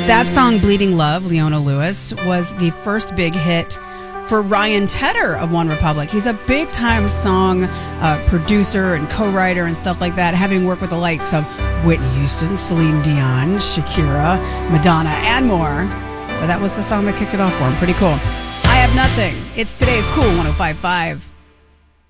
That song, Bleeding Love, Leona Lewis, was the first big hit for Ryan Tedder of One Republic. He's a big-time song producer and co-writer and stuff like that, having worked with the likes of Whitney Houston, Celine Dion, Shakira, Madonna, and more. But that was the song that kicked it off for him. Pretty cool. I Have Nothing. It's today's Cool 105.5.